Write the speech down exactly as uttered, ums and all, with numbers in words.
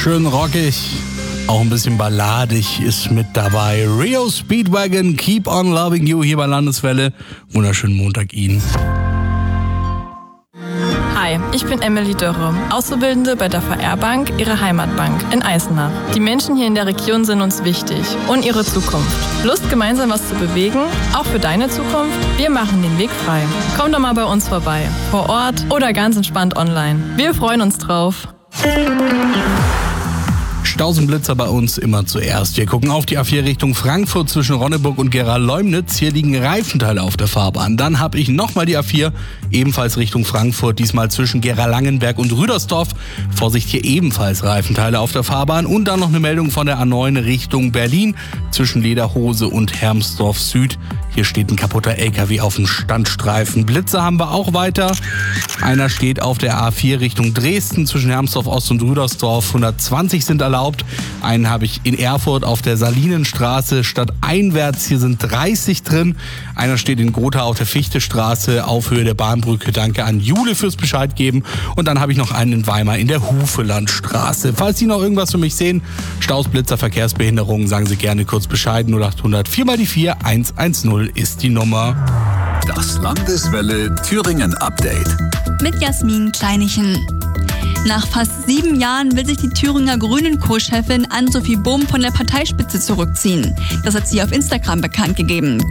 Schön rockig, auch ein bisschen balladig ist mit dabei. Rio Speedwagon, Keep on Loving You hier bei Landeswelle. Wunderschönen Montag Ihnen. Hi, ich bin Emily Dörre, Auszubildende bei der V R-Bank, ihrer Heimatbank in Eisenach. Die Menschen hier in der Region sind uns wichtig und ihre Zukunft. Lust, gemeinsam was zu bewegen? Auch für deine Zukunft? Wir machen den Weg frei. Komm doch mal bei uns vorbei, vor Ort oder ganz entspannt online. Wir freuen uns drauf. Stausenblitzer bei uns immer zuerst. Wir gucken auf die A vier Richtung Frankfurt zwischen Ronneburg und Gera-Leumnitz. Hier liegen Reifenteile auf der Fahrbahn. Dann habe ich nochmal die A vier, ebenfalls Richtung Frankfurt, diesmal zwischen Gera-Langenberg und Rüdersdorf. Vorsicht, hier ebenfalls Reifenteile auf der Fahrbahn. Und dann noch eine Meldung von der A neun Richtung Berlin zwischen Lederhose und Hermsdorf Süd. Hier steht ein kaputter L K W auf dem Standstreifen. Blitzer haben wir auch weiter. Einer steht auf der A vier Richtung Dresden zwischen Hermsdorf Ost und Rüdersdorf. hundertzwanzig sind erlaubt. Einen habe ich in Erfurt auf der Salinenstraße statt einwärts. Hier sind dreißig drin. Einer steht in Gotha auf der Fichtestraße auf Höhe der Bahnbrücke. Danke an Jule fürs Bescheid geben. Und dann habe ich noch einen in Weimar in der Hufelandstraße. Falls Sie noch irgendwas für mich sehen, Staus, Blitzer, Verkehrsbehinderungen, sagen Sie gerne kurz Bescheid. null acht hundert vier mal die vier eins eins null ist die Nummer. Das Landeswelle Thüringen Update. Mit Jasmin Kleinichen. Nach fast sieben Jahren will sich die Thüringer Grünen-Co-Chefin Ann-Sophie Bohm von der Parteispitze zurückziehen. Das hat sie auf Instagram bekannt gegeben.